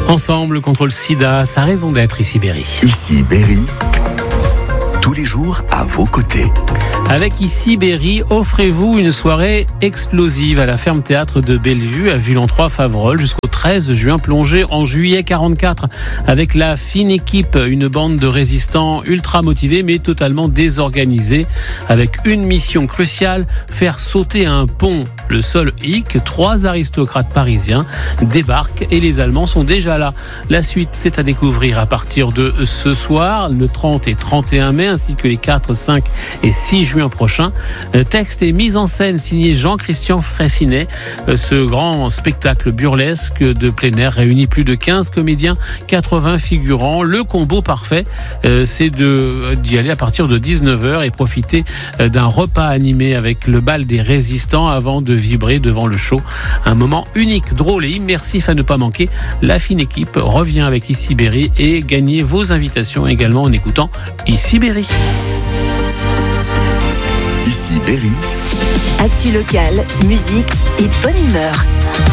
Ensemble contre le sida, sa raison d'être ici Berry. Ici Berry, tous les jours à vos côtés. Avec Ici Berry, offrez-vous une soirée explosive à la Ferme Théâtre de Bellevue à Villon-3-Faverolles jusqu'au 13 juin. Plongée en juillet 44 avec la fine équipe, une bande de résistants ultra motivés mais totalement désorganisés, avec une mission cruciale, faire sauter un pont. Le sol hic, 3 aristocrates parisiens débarquent et les Allemands sont déjà là. La suite, c'est à découvrir à partir de ce soir, le 30 et 31 mai, ainsi que les 4, 5 et 6 juin prochains. Texte et mise en scène signé Jean-Christian Fraissinet. Ce grand spectacle burlesque de plein air réunit plus de 15 comédiens, 80 figurants. Le combo parfait, c'est d'y aller à partir de 19h et profiter d'un repas animé avec le bal des résistants avant de vibrer devant le show. Un moment unique, drôle et immersif à ne pas manquer. La fine équipe revient avec Ici Berry et gagnez vos invitations également en écoutant Ici Berry. Ici Berry. Actu locale, musique et bonne humeur.